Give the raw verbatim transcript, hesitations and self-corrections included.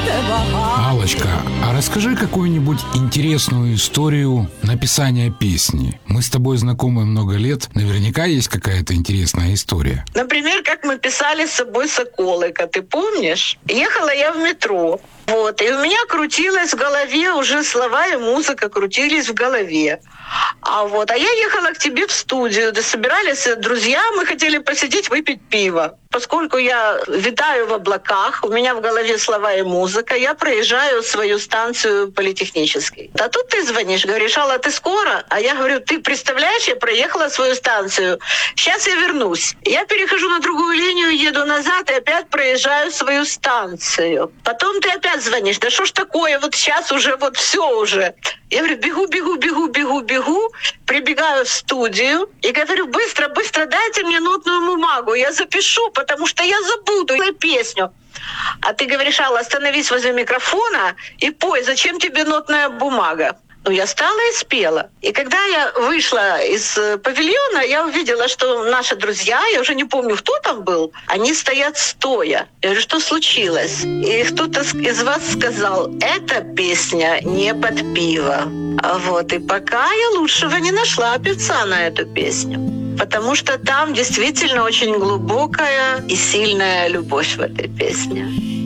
Аллочка, а расскажи какую-нибудь интересную историю написания песни. Мы с тобой знакомы много лет, наверняка есть какая-то интересная история. Например, как мы писали с собой «Соколика», ты помнишь? Ехала я в метро, вот, и у меня крутилась в голове уже слова и музыка крутились в голове. А вот, а я ехала к тебе в студию, да собирались друзья, мы хотели посидеть, выпить пиво. Поскольку я витаю в облаках, у меня в голове слова и музыка, я проезжаю свою станцию Политехнический. А тут ты звонишь, говоришь: Алла, ты скоро? А я говорю: ты представляешь, я проехала свою станцию, сейчас я вернусь. Я перехожу на другую линию, еду назад и опять проезжаю свою станцию. Потом ты опять звонишь: да что ж такое, вот сейчас уже, вот все уже. Я говорю: бегу, бегу, бегу, бегу, бегу, прибегаю в студию и говорю: быстро, быстро дайте мне нотную бумагу, я запишу, потому что я забуду эту песню. А ты говоришь: Алла, остановись возле микрофона и пой, зачем тебе нотная бумага? Ну, я стала и спела. И когда я вышла из павильона, я увидела, что наши друзья, я уже не помню, кто там был, они стоят стоя. Я говорю: что случилось? И кто-то из вас сказал: эта песня не под пиво. А вот, и пока я лучшего не нашла певца на эту песню. Потому что там действительно очень глубокая и сильная любовь в этой песне.